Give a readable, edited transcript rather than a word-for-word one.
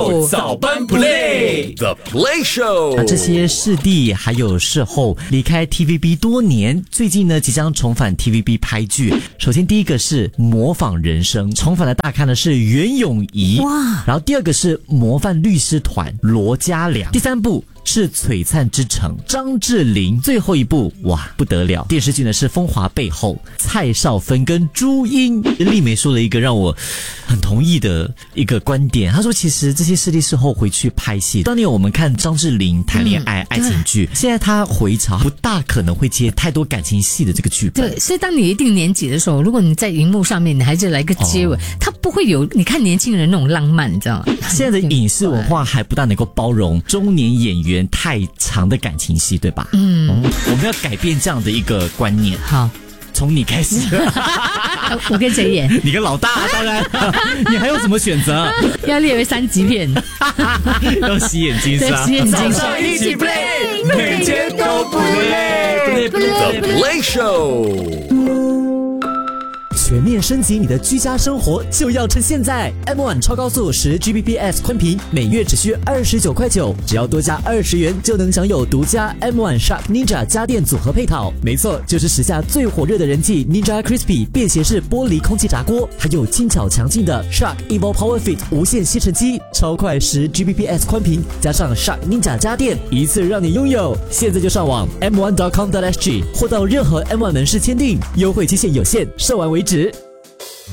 Show 早班 Play The Play Show。 这些视帝还有视后离开 TVB 多年，最近呢即将重返 TVB 拍剧。首先第一个是《模仿人生》，重返的大咖呢是袁咏仪，哇！然后第二个是《模范律师团》罗嘉良，第三部是《璀璨之城》张智霖，最后一部哇不得了，电视剧呢是《风华背后》蔡少芬跟朱茵。丽梅说了一个让我很同意的一个观点，她说其实这些视帝事后回去拍戏，当年我们看张智霖谈恋爱、爱情剧，现在他回潮不大可能会接太多感情戏的这个剧本。 对，所以当你一定年纪的时候，如果你在荧幕上面你还是来个接吻，他不会有你看年轻人那种浪漫，你知道吗？ 现在的影视文化还不大能够包容中年演员太长的感情戏，对吧？我们要改变这样的一个观念。 好， 从你开始。 我跟谁演？ 你跟老大，当然。你还有什么选择？ 要列为3级片。 要洗眼睛是吧？ 洗眼睛。 早上一起 play， 每天都不累。The Play Show。 全面升级你的居家生活就要趁现在 M1 超高速10Gbps 宽频每月只需29.9块，只要多加20元就能享有独家 M1 Shark Ninja 家电组合配套。没错，就是时下最火热的人气 Ninja Crispy 便携式玻璃空气炸锅，还有轻巧强劲的 Shark Evo Power Fit 无线吸尘机，超快10Gbps 宽频加上 Shark Ninja 家电，一次让你拥有。现在就上网 m1.com.sg 或到任何 M1 门市签订，优惠期限有限，售完为止。